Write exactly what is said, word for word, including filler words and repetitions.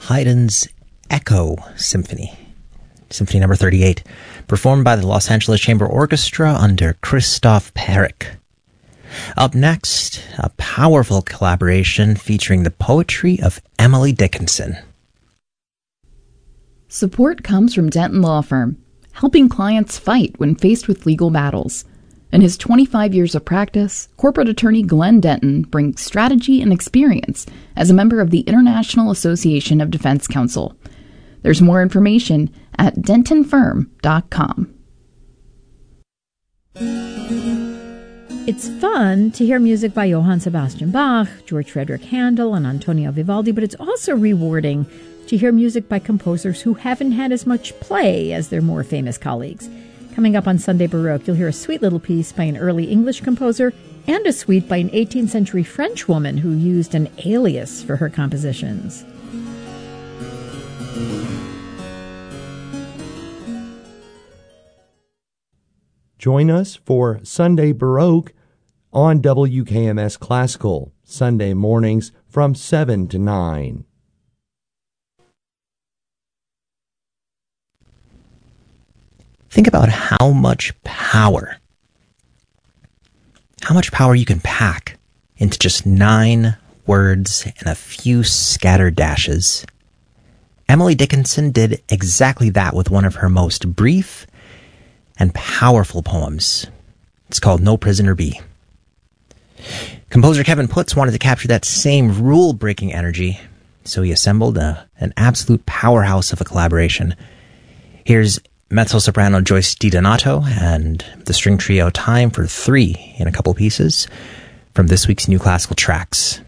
Haydn's Echo Symphony, Symphony number thirty-eight, performed by the Los Angeles Chamber Orchestra under Christoph Perrick. Up next, a powerful collaboration featuring the poetry of Emily Dickinson. Support comes from Denton Law Firm, helping clients fight when faced with legal battles. In his twenty-five years of practice, corporate attorney Glenn Denton brings strategy and experience as a member of the International Association of Defense Counsel. There's more information at denton firm dot com. It's fun to hear music by Johann Sebastian Bach, George Frederick Handel, and Antonio Vivaldi, but it's also rewarding to hear music by composers who haven't had as much play as their more famous colleagues. Coming up on Sunday Baroque, you'll hear a sweet little piece by an early English composer and a suite by an eighteenth century French woman who used an alias for her compositions. Join us for Sunday Baroque on W K M S Classical, Sunday mornings from seven to nine. Think about how much power, how much power you can pack into just nine words and a few scattered dashes. Emily Dickinson did exactly that with one of her most brief and powerful poems. It's called No Prisoner Be. Composer Kevin Putz wanted to capture that same rule-breaking energy, so he assembled a, an absolute powerhouse of a collaboration. Here's mezzo-soprano Joyce DiDonato and the string trio Time for Three in a couple pieces from this week's New Classical Tracks.